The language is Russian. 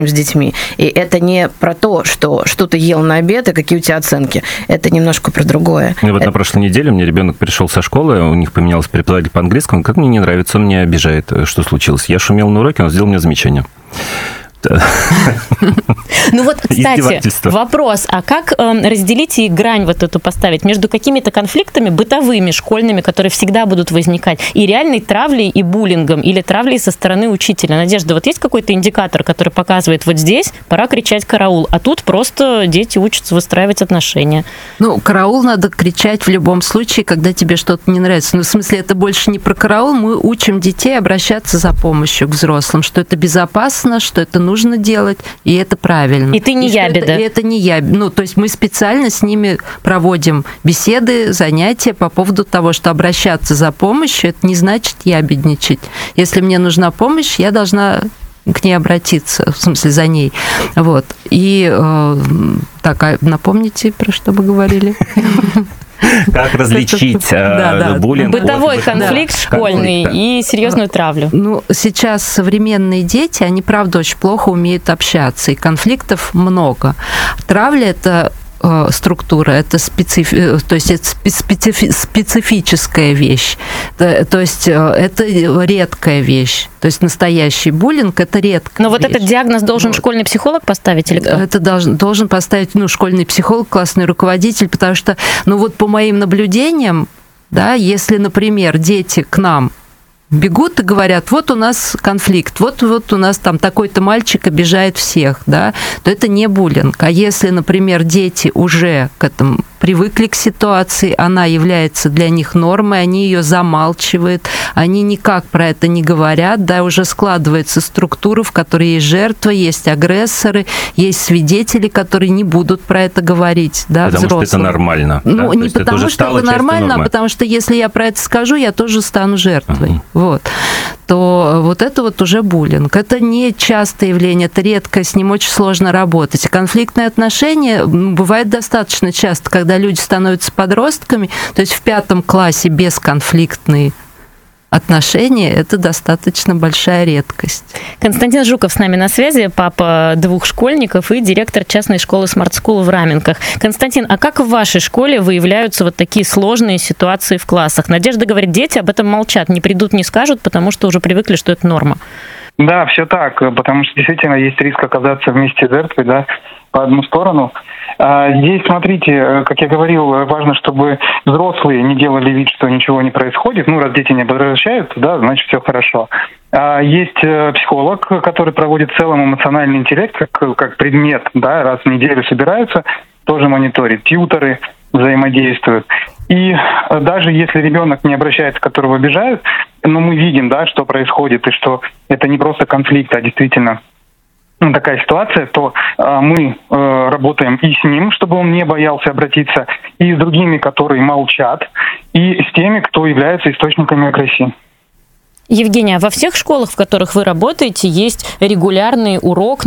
с детьми. И это не про то, что ты ел на обед и какие у тебя оценки. Это немножко про другое. И вот на прошлой неделе у меня ребенок пришел со школы, у них поменялся преподаватель по английскому. Как мне не нравится, он меня обижает. Что случилось? Я шумел на уроке, он сделал мне замечание. Ну вот, кстати, вопрос, а как разделить и грань вот эту поставить между какими-то конфликтами бытовыми, школьными, которые всегда будут возникать, и реальной травлей и буллингом, или травлей со стороны учителя? Надежда, вот есть какой-то индикатор, который показывает, вот здесь пора кричать «караул», а тут просто дети учатся выстраивать отношения? Ну, караул надо кричать в любом случае, когда тебе что-то не нравится. Ну, в смысле, это больше не про караул, мы учим детей обращаться за помощью к взрослым, что это безопасно, что это нужно делать, и это правильно. И ты не ябеда. И это не ябеда. Ну, то есть мы специально с ними проводим беседы, занятия по поводу того, что обращаться за помощью, это не значит ябедничать. Если мне нужна помощь, я должна к ней обратиться, в смысле, за ней. Вот. И так, а напомните, про что мы говорили? Как различить буллинг? Бытовой конфликт школьный и серьезную травлю. Ну, сейчас современные дети, они, правда, очень плохо умеют общаться, и конфликтов много. Травля – это структура, это специфическая вещь, то есть это редкая вещь. То есть настоящий буллинг – это редкая Но вот вещь. этот диагноз должен школьный психолог поставить или кто? Это должен поставить школьный психолог, классный руководитель, потому что, вот по моим наблюдениям, да, если, например, дети к нам бегут и говорят, вот у нас конфликт, вот у нас там такой-то мальчик обижает всех, да, то это не буллинг. А если, например, дети уже к этому привыкли к ситуации, она является для них нормой, они ее замалчивают, они никак про это не говорят, да, уже складывается структура, в которой есть жертва, есть агрессоры, есть свидетели, которые не будут про это говорить, да, потому взрослым. Что это нормально. Ну, да? не потому, что это нормально, а потому что если я про это скажу, я тоже стану жертвой. Вот. То вот это вот уже буллинг. Это не частое явление, это редко, с ним очень сложно работать. Конфликтные отношения бывают достаточно часто, когда люди становятся подростками, то есть в 5 классе бесконфликтные отношения – это достаточно большая редкость. Константин Жуков с нами на связи, папа 2 школьников и директор частной школы Smart School в Раменках. Константин, а как в вашей школе выявляются вот такие сложные ситуации в классах? Надежда говорит, дети об этом молчат, не придут, не скажут, потому что уже привыкли, что это норма. Да, все так, потому что действительно есть риск оказаться вместе с жертвой, да, по одну сторону. Здесь, смотрите, как я говорил, важно, чтобы взрослые не делали вид, что ничего не происходит. Раз дети не возвращаются, да, значит, все хорошо. Есть психолог, который проводит в целом эмоциональный интеллект как предмет, да, раз в неделю собираются, тоже мониторит, тьюторы взаимодействуют. И даже если ребенок не обращается, которого обижают, но мы видим, да, что происходит, и что это не просто конфликт, а действительно такая ситуация, то мы работаем и с ним, чтобы он не боялся обратиться, и с другими, которые молчат, и с теми, кто является источниками агрессии. Евгения, во всех школах, в которых вы работаете, есть регулярный урок